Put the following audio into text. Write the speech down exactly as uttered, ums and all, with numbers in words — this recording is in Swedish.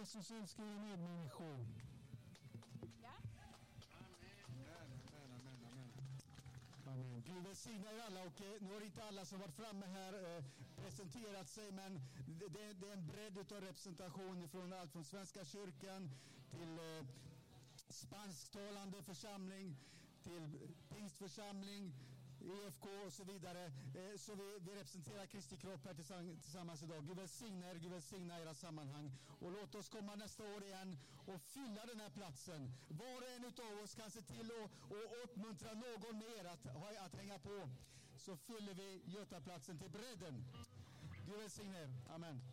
Jesus älskar er medmänniskor. Ja. Amen, amen, amen, amen. Amen. Gud välsigna er alla, och eh, nu har inte alla som varit framme här eh, presenterat sig, men det, det är en bredd av representation från allt från Svenska kyrkan till eh, spansktalande församling, till pingstförsamling, E F K och så vidare. Eh, så vi, vi representerar Kristi kropp här tillsammans, tillsammans idag. Gud välsigna er, Gud välsigna era sammanhang. Och låt oss komma nästa år igen och fylla den här platsen. Var och en utav oss kan se till att och uppmuntra någon mer att, att hänga på. Så fyller vi Götaplatsen till bredden. Gud välsigna er. Amen.